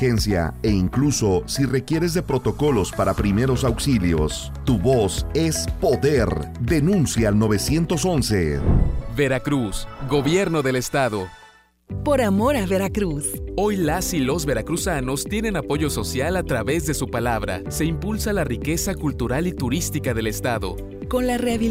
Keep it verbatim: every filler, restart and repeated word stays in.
emergencia e incluso si requieres de protocolos para primeros auxilios. Tu voz es poder. Denuncia al nueve once. Veracruz, Gobierno del Estado. Por amor a Veracruz. Hoy las y los veracruzanos tienen apoyo social a través de su palabra. Se impulsa la riqueza cultural y turística del Estado. Con la rehabilitación